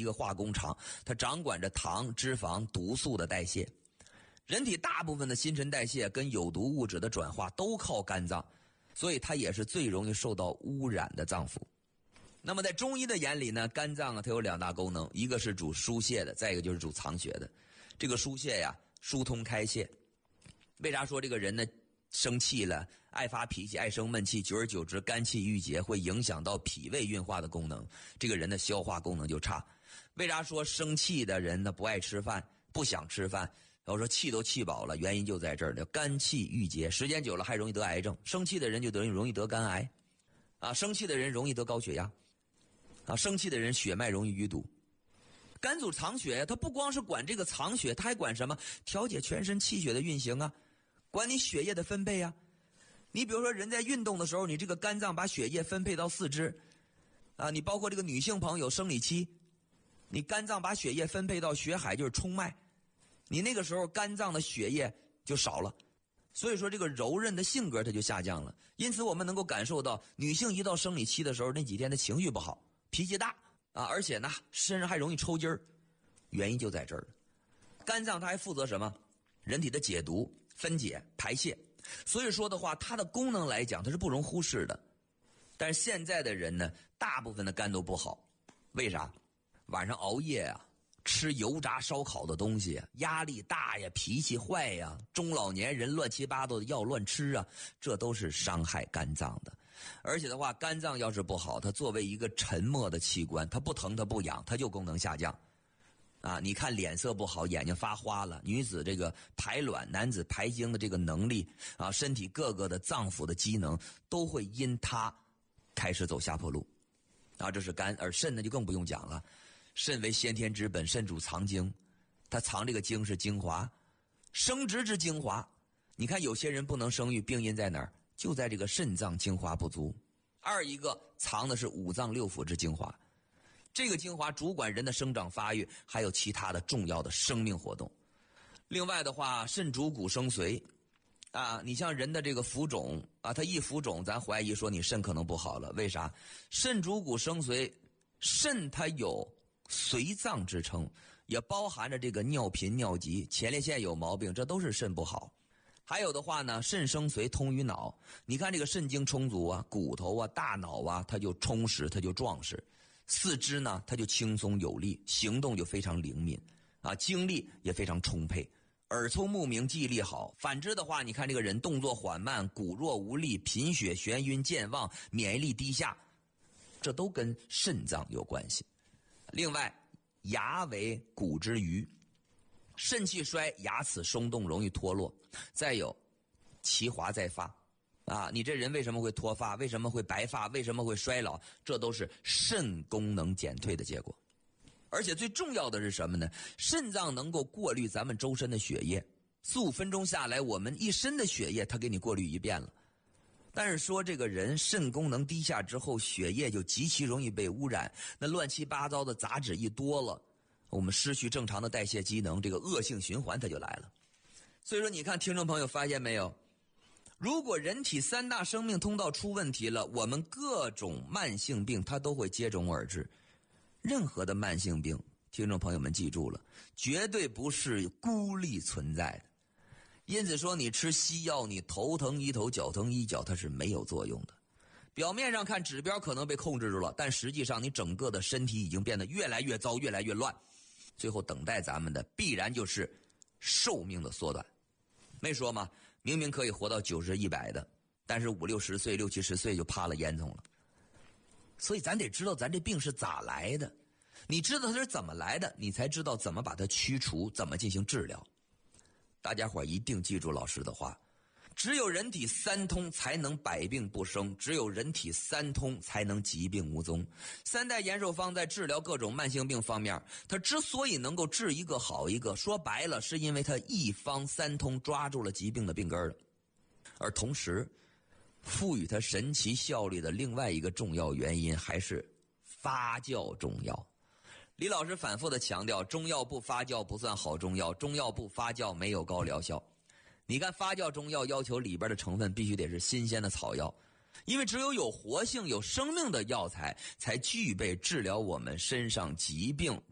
一个化工厂，它掌管着糖、脂肪、毒素的代谢。人体大部分的新陈代谢跟有毒物质的转化都靠肝脏，所以它也是最容易受到污染的脏腑。那么在中医的眼里呢，肝脏它有2大功能，一个是主疏泄的，再一个就是主藏血的。这个疏泄呀，疏通开泄。为啥说这个人呢生气了，爱发脾气，爱生闷气，久而久之肝气郁结，会影响到脾胃运化的功能，这个人的消化功能就差。为啥说生气的人呢不爱吃饭，不想吃饭，我说气都气饱了，原因就在这儿了，肝气郁结，时间久了还容易得癌症。生气的人就容易得肝癌啊，生气的人容易得高血压啊，生气的人血脉容易淤堵。肝主藏血，它不光是管这个藏血，它还管什么？调节全身气血的运行啊，管你血液的分配啊。你比如说人在运动的时候，你这个肝脏把血液分配到四肢啊，你包括这个女性朋友生理期，你肝脏把血液分配到血海，就是冲脉，你那个时候肝脏的血液就少了，所以说这个柔韧的性格它就下降了。因此我们能够感受到女性一到生理期的时候，那几天的情绪不好，脾气大啊，而且呢身上还容易抽筋儿，原因就在这儿。肝脏它还负责什么？人体的解毒、分解、排泄。所以说的话，它的功能来讲它是不容忽视的。但是现在的人呢，大部分的肝都不好，为啥？晚上熬夜啊，吃油炸烧烤的东西，压力大呀，脾气坏呀，中老年人乱七八糟的药乱吃啊，这都是伤害肝脏的。而且的话，肝脏要是不好，它作为一个沉默的器官，它不疼它不痒，它就功能下降啊。你看脸色不好，眼睛发花了，女子这个排卵，男子排精的这个能力啊，身体各个的脏腑的机能都会因它开始走下坡路啊。这是肝。而肾呢就更不用讲了，肾为先天之本，肾主藏精，它藏这个精是精华，生殖之精华。你看有些人不能生育，病因在哪儿？就在这个肾脏精华不足。二一个藏的是五脏六腑之精华，这个精华主管人的生长发育，还有其他的重要的生命活动。另外的话，肾主骨生髓啊，你像人的这个浮肿啊，它一浮肿，咱怀疑说你肾可能不好了。为啥？肾主骨生髓，肾它有髓脏之称，也包含着这个尿频尿急，前列腺有毛病，这都是肾不好。还有的话呢，肾生髓通于脑，你看这个肾精充足啊，骨头啊、大脑啊，它就充实，它就壮实。四肢呢，它就轻松有力，行动就非常灵敏啊，精力也非常充沛，耳聪目明，记忆力好。反之的话，你看这个人动作缓慢，骨弱无力，贫血、眩晕、健忘，免疫力低下，这都跟肾脏有关系。另外，牙为骨之余，肾气衰，牙齿松动，容易脱落。再有，其华在发啊，你这人为什么会脱发？为什么会白发？为什么会衰老？这都是肾功能减退的结果。而且最重要的是什么呢？肾脏能够过滤咱们周身的血液，4-5分钟下来，我们一身的血液它给你过滤一遍了。但是说这个人肾功能低下之后，血液就极其容易被污染，那乱七八糟的杂质一多了，我们失去正常的代谢机能，这个恶性循环它就来了。所以说你看听众朋友发现没有，如果人体3大生命通道出问题了，我们各种慢性病它都会接踵而至。任何的慢性病，听众朋友们记住了，绝对不是孤立存在的。因此说你吃西药，你头疼医头，脚疼医脚，它是没有作用的。表面上看指标可能被控制住了，但实际上你整个的身体已经变得越来越糟，越来越乱，最后等待咱们的必然就是寿命的缩短。没说吗？明明可以活到90、100的，但是50、60岁、60、70岁就趴了烟囱了。所以咱得知道咱这病是咋来的，你知道它是怎么来的，你才知道怎么把它驱除，怎么进行治疗。大家伙一定记住老师的话，只有人体3通才能百病不生，只有人体3通才能疾病无踪。3代延寿方在治疗各种慢性病方面，它之所以能够治一个好一个，说白了是因为它一方3通抓住了疾病的病根了。而同时赋予它神奇效力的另外一个重要原因还是发酵中药。李老师反复的强调，中药不发酵不算好中药，中药不发酵没有高疗效。你看发酵中药要求里边的成分必须得是新鲜的草药，因为只有有活性有生命的药材才具备治疗我们身上疾病